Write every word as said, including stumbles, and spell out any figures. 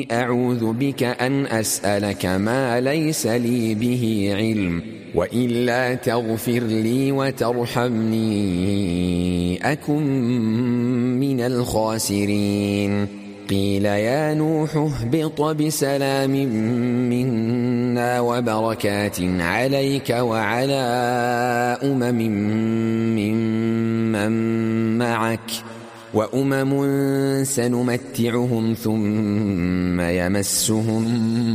أعوذ بك أن أسألك ما ليس لي به علم وإلا تغفر لي وترحمني أكن من الخاسرين. قيل يا نوح اهبط بسلام منا وبركات عليك وعلى أمم ممن معك وأمم سنمتعهم ثم يمسهم